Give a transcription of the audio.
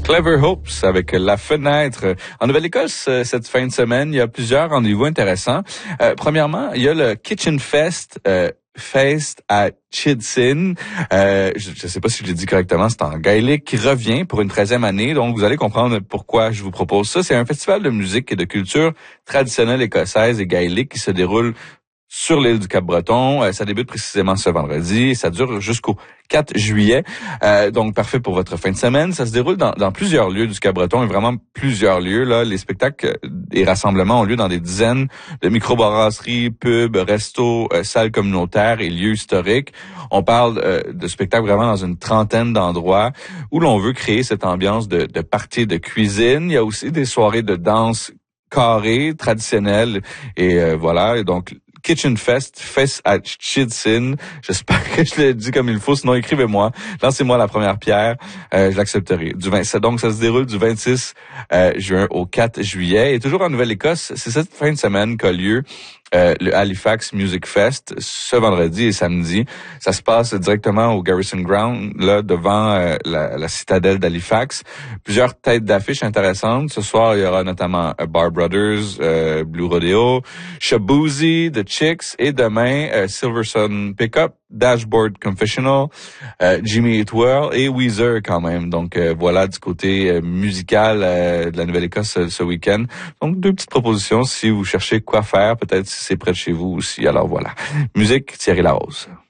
Clever Hopes avec La Fenêtre. En Nouvelle-Écosse, cette fin de semaine, il y a plusieurs rendez-vous intéressants. Premièrement, il y a le Kitchen Fest à Chidsin. Je ne sais pas si je l'ai dit correctement, c'est en gaélique, qui revient pour une 13e année. Donc, vous allez comprendre pourquoi je vous propose ça. C'est un festival de musique et de culture traditionnelle écossaise et gaélique qui se déroule sur l'île du Cap-Breton. Ça débute précisément ce vendredi. Ça dure jusqu'au 4 juillet. Donc, parfait pour votre fin de semaine. Ça se déroule dans plusieurs lieux du Cap-Breton et vraiment plusieurs lieux. Là, les spectacles et rassemblements ont lieu dans des dizaines de microbrasseries, pubs, restos, salles communautaires et lieux historiques. On parle de spectacles vraiment dans une trentaine d'endroits où l'on veut créer cette ambiance de party de cuisine. Il y a aussi des soirées de danse carrées, traditionnelles. Et voilà, donc Kitchen Fest à Chidsin. J'espère que je l'ai dit comme il faut. Sinon, écrivez-moi. Lancez-moi la première pierre. Je l'accepterai. Donc, ça se déroule du 26 juin au 4 juillet. Et toujours en Nouvelle-Écosse, c'est cette fin de semaine qu'a lieu le Halifax Music Fest ce vendredi et samedi. Ça se passe directement au Garrison Ground, là, devant la citadelle d'Halifax. Plusieurs têtes d'affiches intéressantes. Ce soir, il y aura notamment Bar Brothers, Blue Rodeo, Shaboozey, The Chicks et demain, Silversun Pickup, Dashboard Confessional, Jimmy Eat Well et Weezer quand même. Donc voilà du côté musical de la Nouvelle-Écosse ce week-end. Donc deux petites propositions si vous cherchez quoi faire, peut-être si c'est près de chez vous aussi. Alors voilà. Musique, Thierry Larose.